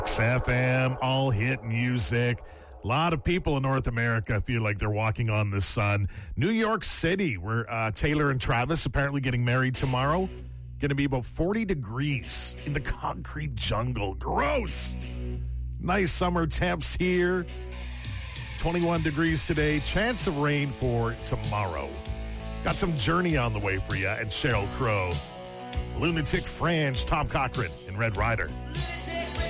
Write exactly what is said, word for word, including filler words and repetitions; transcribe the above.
X F M, all hit music. A lot of people in North America feel like they're walking on the sun. New York City, where uh, Taylor and Travis apparently getting married tomorrow. Going to be about forty degrees in the concrete jungle. Gross. Nice summer temps here. twenty-one degrees today. Chance of rain for tomorrow. Got some Journey on the way for you and Sheryl Crow. Lunatic Fringe, Tom Cochrane, and Red Rider.